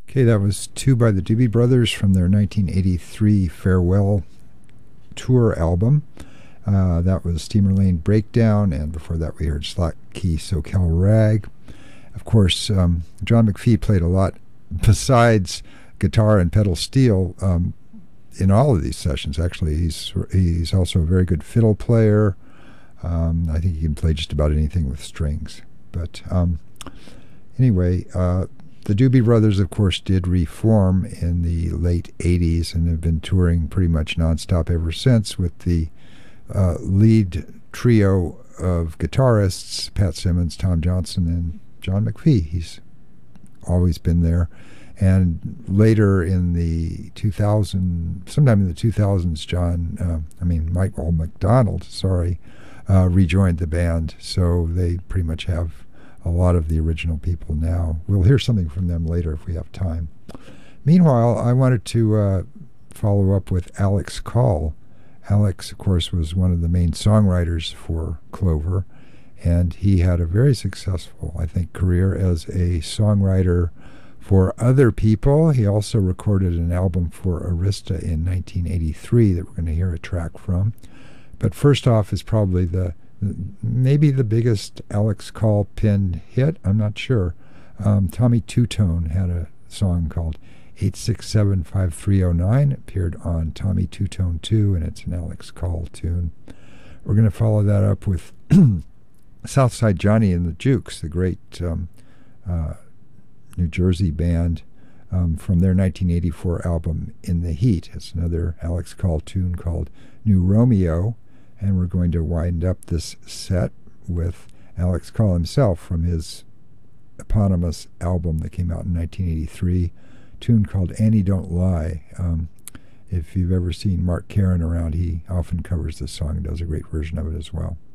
Okay, that was Two by the Doobie Brothers from their 1983 Farewell Tour album. That was Steamer Lane Breakdown, and before that we heard Slot Key SoCal Rag. Of course, John McPhee played a lot besides guitar and pedal steel in all of these sessions. Actually, he's also a very good fiddle player. I think he can play just about anything with strings. But anyway, the Doobie Brothers, of course, did reform in the late 80s and have been touring pretty much nonstop ever since with the lead trio of guitarists, Pat Simmons, Tom Johnson, and John McPhee. He's always been there. And later in the 2000s, sometime in the 2000s, Michael McDonald, rejoined the band. So they pretty much have a lot of the original people now. We'll hear something from them later if we have time. Meanwhile, I wanted to follow up with Alex Call. Alex, of course, was one of the main songwriters for Clover, and he had a very successful, I think, career as a songwriter for other people. He also recorded an album for Arista in 1983 that we're going to hear a track from. But first off is probably maybe the biggest Alex Call pin hit. I'm not sure. Tommy Two-Tone had a song called 8675309. It appeared on Tommy Two-Tone 2, and it's an Alex Call tune. We're going to follow that up with Southside Johnny and the Jukes, the great New Jersey band, from their 1984 album In the Heat. It's another Alex Call tune called New Romeo. And we're going to wind up this set with Alex Call himself from his eponymous album that came out in 1983, tune called Annie Don't Lie. If you've ever seen Mark Karen around, he often covers this song and does a great version of it as well.